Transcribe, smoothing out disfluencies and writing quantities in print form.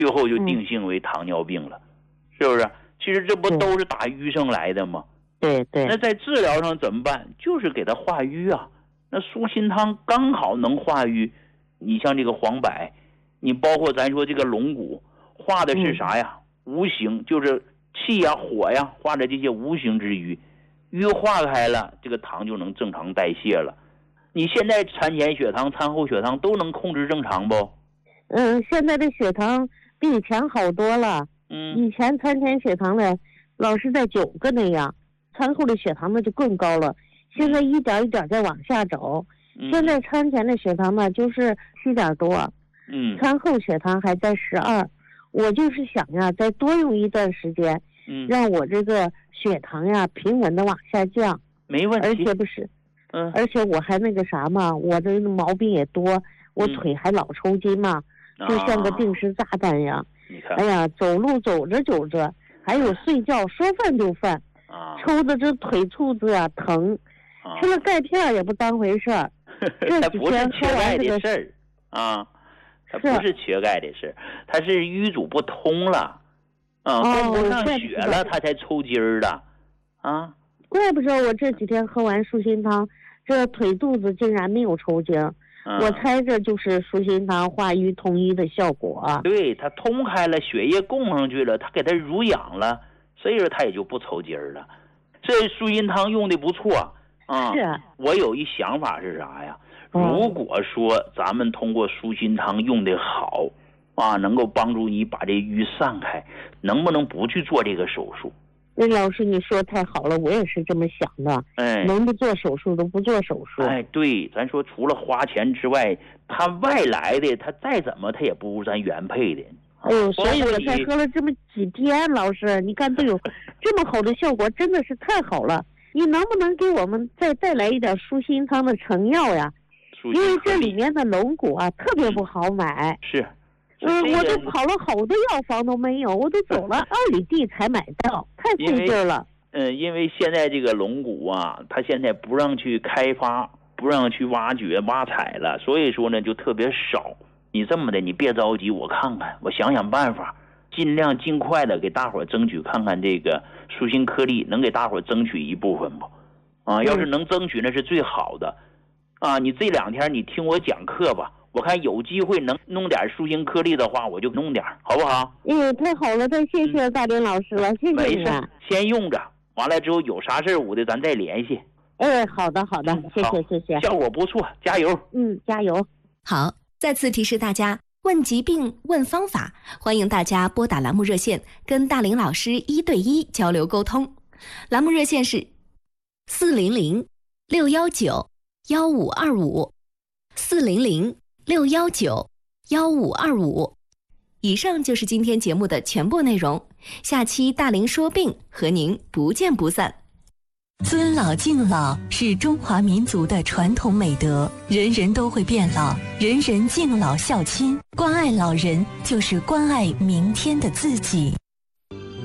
最后就定性为糖尿病了，是不是？其实这不都是打淤上来的吗？ 对对。 那在治疗上怎么办？就是给它化瘀啊。那舒心汤刚好能化瘀。你像这个黄柏，你包括咱说这个龙骨，化的是啥呀？无形，就是气呀、火呀，化的这些无形之瘀，瘀化开了，这个糖就能正常代谢了。你现在餐前血糖、餐后血糖都能控制正常不？ 现在的血糖比以前好多了。以前餐前血糖呢，老是在9个那样，餐后的血糖呢就更高了。现在一点一点在往下走。现在餐前的血糖呢就是7点多，餐后血糖还在12。我就是想呀，再多用一段时间，让我这个血糖呀平稳的往下降。 没问题。 而且不是，而且我还那个啥嘛，我的毛病也多，我腿还老抽筋嘛，就像个定时炸弹一样。哎呀，走路走着走着，还有睡觉说饭就饭，抽的这腿肚子啊疼，吃了钙片也不当回事儿。 它不是缺钙的事儿啊，它不是缺钙的事儿，它是淤阻不通了，供不上血了，它才抽筋儿的啊。 怪不知道我这几天喝完舒心汤，这腿肚子竟然没有抽筋。我猜这就是舒心汤化瘀通瘀的效果。 对，它通开了，血液供上去了，它给它濡养了，所以说它也就不抽筋儿了。这舒心汤用的不错。 是， 我有一想法是啥呀？如果说咱们通过舒心汤用的好能够帮助你把这瘀散开，能不能不去做这个手术？ 那老师你说太好了，我也是这么想的。能不做手术都不做手术。 对，咱说除了花钱之外，他外来的他再怎么他也不如咱原配的。 所以我才喝了这么几天，老师你看都有这么好的效果，真的是太好了。你能不能给我们再带来一点舒心汤的成药呀？因为这里面的龙骨特别不好买。 是。 我都跑了好多药房都没有，我都走了2里地才买到，太费劲了。 因为现在这个龙骨它现在不让去开发，不让去挖掘挖采了，所以说呢就特别少。你这么的，你别着急，我看看，我想想办法，尽量尽快的给大伙争取看看这个舒心颗粒能给大伙争取一部分不？要是能争取那是最好的。你这2天你听我讲课吧，我看有机会能弄点舒心颗粒的话，我就弄点，好不好？ 太好了，太谢谢大林老师了，谢谢你。 没事，先用着，完了之后有啥事我的咱再联系。 好的，谢谢， 效果不错，加油。 加油。 好，再次提示大家，问疾病问方法，欢迎大家拨打栏目热线，跟大林老师1对1交流沟通。栏目热线是400-619-1525，400-619-1525。以上就是今天节目的全部内容，下期大林说病和您不见不散。 尊老敬老是中华民族的传统美德，人人都会变老，人人敬老孝亲，关爱老人就是关爱明天的自己。